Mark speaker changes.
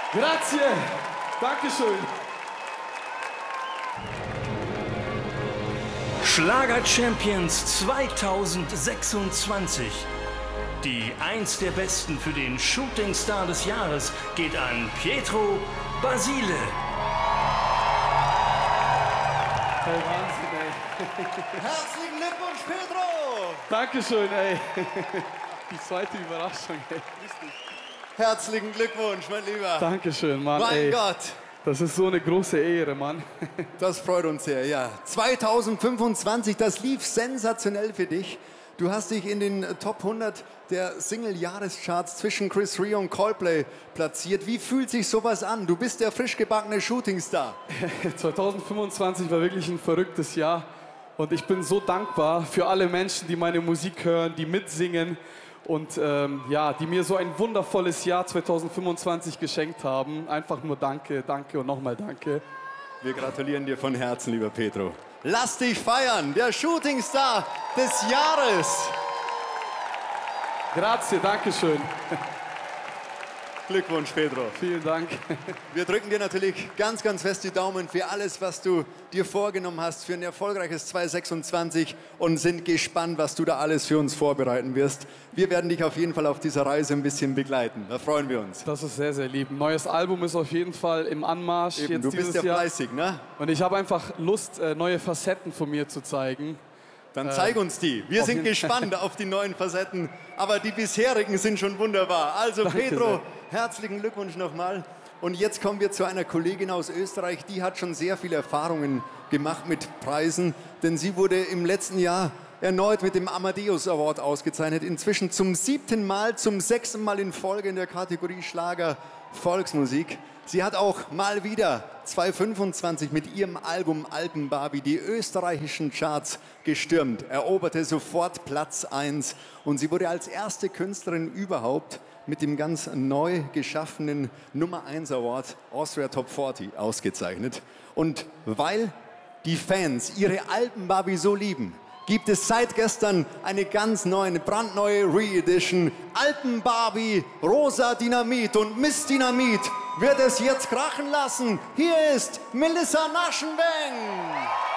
Speaker 1: Grazie. Dankeschön.
Speaker 2: Schlager Champions 2026. Die eins der besten für den Shootingstar des Jahres geht an Pietro Basile.
Speaker 1: Hey, Wahnsinn, ey.
Speaker 3: Herzlichen Glückwunsch, Pedro!
Speaker 1: Dankeschön, ey. Die zweite Überraschung, ey.
Speaker 3: Herzlichen Glückwunsch, mein Lieber.
Speaker 1: Dankeschön, Mann,
Speaker 3: Mein
Speaker 1: ey.
Speaker 3: Gott,
Speaker 1: Das ist so eine große Ehre, Mann.
Speaker 3: das freut uns sehr, ja. 2025, das lief sensationell für dich. Du hast dich in den Top 100 der Single-Jahrescharts zwischen Chris Rea und Coldplay platziert. Wie fühlt sich sowas an? Du bist der frisch gebackene Shootingstar.
Speaker 1: 2025 war wirklich ein verrücktes Jahr. Und ich bin so dankbar für alle Menschen, die meine Musik hören, die mitsingen und ja, die mir so ein wundervolles Jahr 2025 geschenkt haben. Einfach nur danke, danke und nochmal danke.
Speaker 3: Wir gratulieren dir von Herzen, lieber Pedro. Lass dich feiern, der Shootingstar des Jahres.
Speaker 1: Grazie, Dankeschön.
Speaker 3: Glückwunsch, Pedro.
Speaker 1: Vielen Dank.
Speaker 3: Wir drücken dir natürlich ganz, ganz fest die Daumen für alles, was du dir vorgenommen hast, für ein erfolgreiches 2026 und sind gespannt, was du da alles für uns vorbereiten wirst. Wir werden dich auf jeden Fall auf dieser Reise ein bisschen begleiten. Da freuen wir uns.
Speaker 1: Das ist sehr, sehr lieb. Ein neues Album ist auf jeden Fall im Anmarsch
Speaker 3: Eben,
Speaker 1: jetzt
Speaker 3: du bist ja
Speaker 1: dieses Jahr.
Speaker 3: fleißig, ne?
Speaker 1: Und ich habe einfach Lust, neue Facetten von mir zu zeigen.
Speaker 3: Dann zeig uns die. Wir sind gespannt auf die neuen Facetten, aber die bisherigen sind schon wunderbar. Also
Speaker 1: Danke
Speaker 3: Pedro,
Speaker 1: sehr.
Speaker 3: herzlichen Glückwunsch nochmal. Und jetzt kommen wir zu einer Kollegin aus Österreich, die hat schon sehr viele Erfahrungen gemacht mit Preisen, denn sie wurde im letzten Jahr erneut mit dem Amadeus Award ausgezeichnet. Inzwischen zum 7. Mal, zum 6. Mal in Folge in der Kategorie Schlager Volksmusik. Sie hat auch mal wieder 2025 mit ihrem Album Alpenbarbie die österreichischen Charts gestürmt, eroberte sofort Platz 1 und sie wurde als erste Künstlerin überhaupt mit dem ganz neu geschaffenen Nummer 1 Award Austria Top 40 ausgezeichnet. Und weil die Fans ihre Alpenbarbie so lieben, gibt es seit gestern eine ganz neue, eine brandneue Re-Edition. Alpenbarbie, Rosa Dynamit und Miss Dynamit wird es jetzt krachen lassen. Hier ist Melissa Naschenweng.